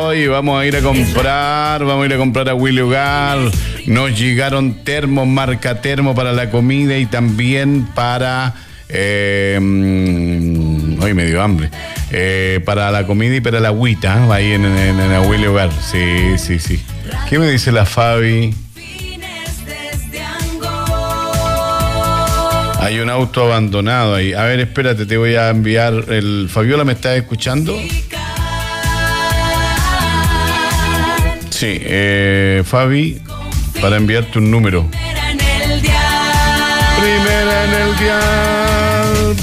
Hoy vamos a ir a comprar a Willy Hogar. Nos llegaron termos, marca termo para la comida y también para... hoy me dio hambre. Para la comida y para la agüita, ¿eh? Ahí en Willy Hogar. Sí. ¿Qué me dice la Fabi? Hay un auto abandonado ahí. A ver, espérate, te voy a enviar el... Fabiola, ¿me estás escuchando? Sí, Fabi, para enviarte un número. Primera en el dial.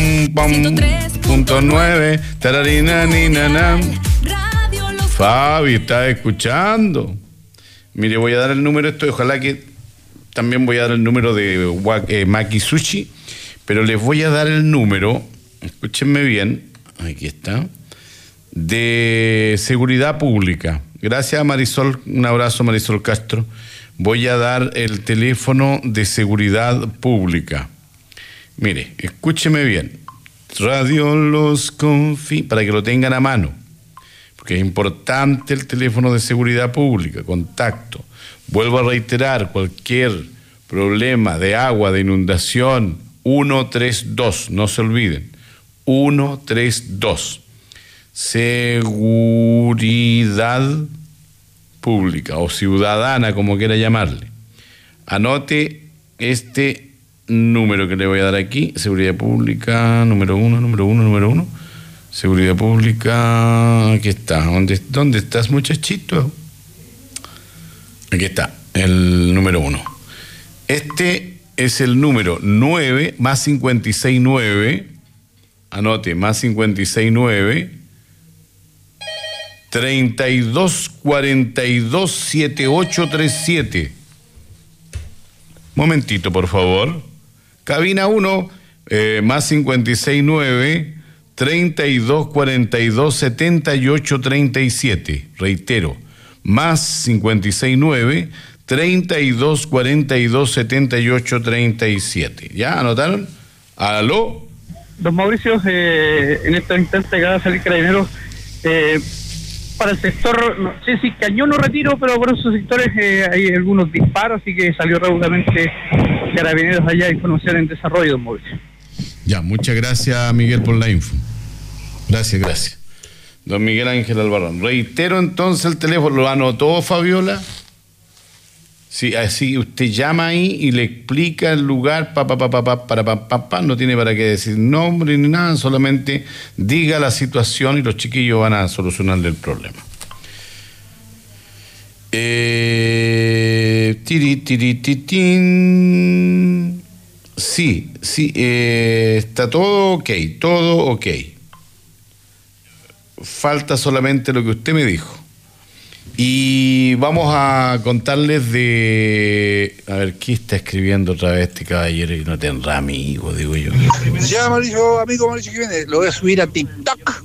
.9. Tararina, nina, Fabi, ¿estás escuchando? Mire, voy a dar el número esto. Ojalá que también voy a dar el número de Maki Sushi. Pero les voy a dar el número. Escúchenme bien. Aquí está. De Seguridad Pública. Gracias, Marisol. Un abrazo, Marisol Castro. Voy a dar el teléfono de Seguridad Pública. Mire, escúcheme bien. Radio Los Confi, para que lo tengan a mano. Porque es importante el teléfono de Seguridad Pública. Contacto. Vuelvo a reiterar, cualquier problema de agua, de inundación, 132. No se olviden. 132. Seguridad Pública o ciudadana, como quiera llamarle. Anote este número que le voy a dar aquí. Seguridad Pública, número uno. Seguridad Pública, aquí está. ¿Dónde estás, muchachito? Aquí está, el número 1. Este es el número 9 más 569. Anote, más 569 32427837. Momentito, por favor. Cabina 1, más 569 32427837. Reitero, más 569 32427837. ¿Ya anotaron? ¿Aló? Don Mauricio, en esta instancia acaba de salir Carabineros para el sector, no sé si Cañón o Retiro, pero por esos sectores hay algunos disparos, así que salió rápidamente Carabineros allá, información en desarrollo, don Mauricio. Ya, muchas gracias, Miguel, por la info. Gracias. Don Miguel Ángel Albarrán. Reitero entonces el teléfono, ¿lo anotó, Fabiola? Sí, así usted llama ahí y le explica el lugar, no tiene para qué decir nombre ni nada, solamente diga la situación y los chiquillos van a solucionarle el problema. Sí, está todo ok. Falta solamente lo que usted me dijo. Y vamos a contarles de... A ver, ¿qué está escribiendo otra vez este caballero? Y no tendrá amigo, digo yo. Ya, amigo Mauricio Jiménez, lo voy a subir a TikTok.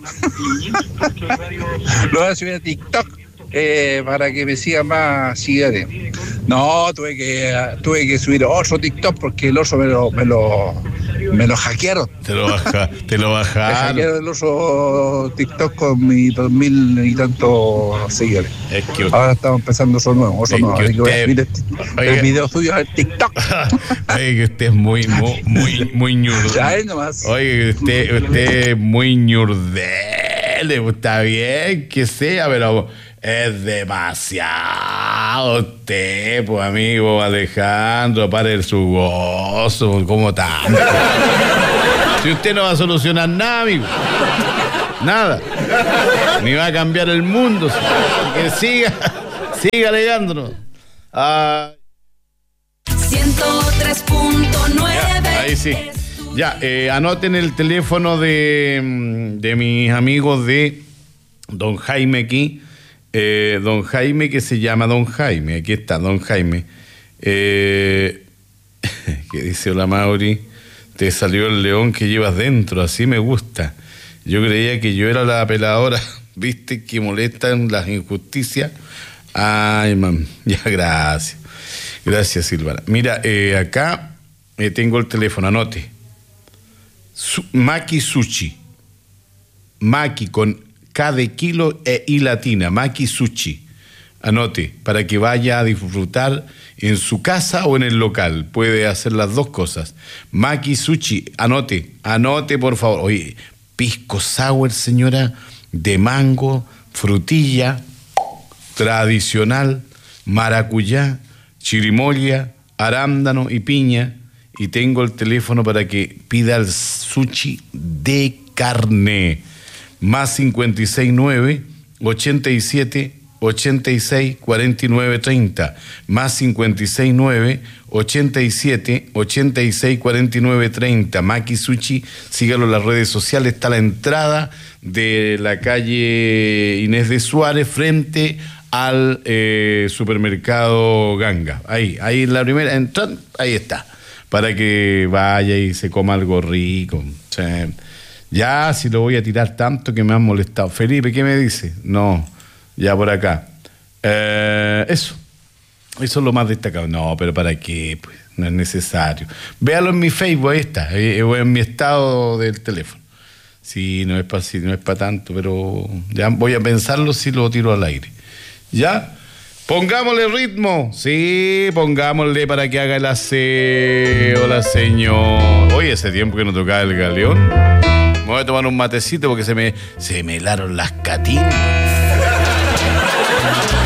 Para que me sigan más seguidores. No, tuve que subir otro TikTok porque el oso me lo hackearon. Te lo bajaron. Me hackearon el oso TikTok con mis 2000 y tantos seguidores. Es que ahora estamos empezando oso nuevo. Así que voy a subir el video suyo al TikTok. Oye, que usted es muy ñurdo. Ya es nomás. Oye, que usted es muy ñurdele. Está bien que sea, pero... Es demasiado usted, pues, amigo Alejandro, pare su gozo, ¿cómo está? Si usted no va a solucionar nada, amigo. Nada. Ni va a cambiar el mundo. Que siga Alejandro. 103.9. Ahí sí. Ya, anoten el teléfono de mis amigos de Don Jaime aquí. Don Jaime, que se llama Don Jaime. Aquí está, Don Jaime. Que dice: hola, Mauri, te salió el león que llevas dentro, así me gusta. Yo creía que yo era la peladora, viste, que molestan las injusticias. Ay, man, ya, gracias. Gracias, Silvana. Mira, acá tengo el teléfono, anote. Maki Sushi. Maki con K de kilo I latina, Maki Sushi. Anote, para que vaya a disfrutar en su casa o en el local. Puede hacer las dos cosas. Maki Sushi, anote por favor. Oye, pisco sour, señora, de mango, frutilla, tradicional, maracuyá, chirimoya, arándano y piña. Y tengo el teléfono para que pida el sushi de carne. Más 569 87 86 49 30. Más 569 87 86 49 30. Maki Sushi, sígalo en las redes sociales. Está a la entrada de la calle Inés de Suárez frente al supermercado Ganga. Ahí en la primera entrada, ahí está. Para que vaya y se coma algo rico. O sea, ya si lo voy a tirar tanto que me han molestado. Felipe, ¿qué me dice? No, ya por acá. Eso es lo más destacado. No, pero ¿para qué? Pues no es necesario. Véalo en mi Facebook, ahí está, o en mi estado del teléfono. Sí, no es para tanto, pero ya voy a pensarlo si lo tiro al aire. ¿Ya? Pongámosle ritmo. Sí, pongámosle para que haga el aseo la señora. Oye, ese tiempo que no tocaba el galeón. Me voy a tomar un matecito porque se me helaron las catinas.